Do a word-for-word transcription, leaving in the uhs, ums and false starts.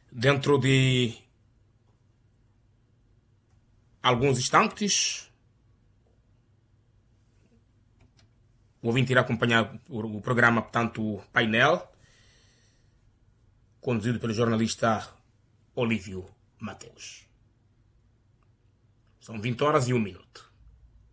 Dentro de alguns instantes, o ouvinte irá acompanhar o programa, portanto, Painel, conduzido pelo jornalista Olívio Mateus. São vinte horas e um minuto.